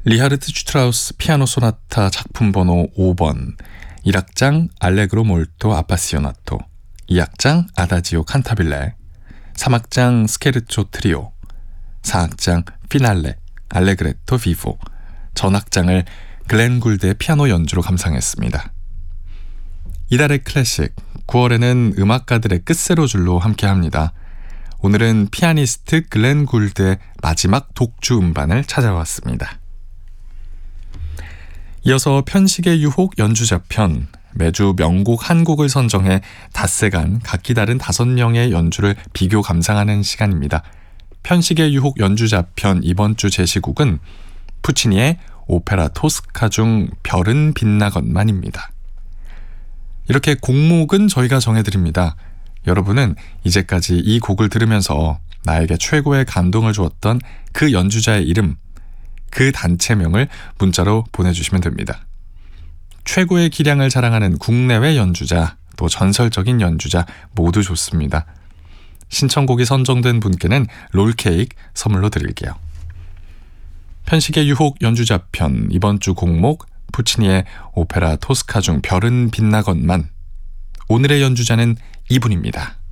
리하르트 슈트라우스 피아노 소나타 작품 번호 5번 1악장 알레그로 몰토 아파시오나토 2악장 아다지오 칸타빌레 3악장 스케르초 트리오 4악장 피날레 알레그레토 비보 전악장을 글렌 굴드의 피아노 연주로 감상했습니다. 이달의 클래식 9월에는 음악가들의 끝세로줄로 함께합니다. 오늘은 피아니스트 글렌 굴드의 마지막 독주 음반을 찾아왔습니다. 이어서 편식의 유혹 연주자편, 매주 명곡 한 곡을 선정해 닷새간 각기 다른 5명의 연주를 비교 감상하는 시간입니다. 편식의 유혹 연주자편 이번 주 제시곡은 푸치니의 오페라 토스카 중 별은 빛나건만입니다. 이렇게 곡목은 저희가 정해드립니다. 여러분은 이제까지 이 곡을 들으면서 나에게 최고의 감동을 주었던 그 연주자의 이름, 그 단체명을 문자로 보내주시면 됩니다. 최고의 기량을 자랑하는 국내외 연주자, 또 전설적인 연주자 모두 좋습니다. 신청곡이 선정된 분께는 롤케이크 선물로 드릴게요. 편식의 유혹 연주자편 이번 주 곡목 푸치니의 오페라 토스카 중 별은 빛나건만. 오늘의 연주자는 이분입니다.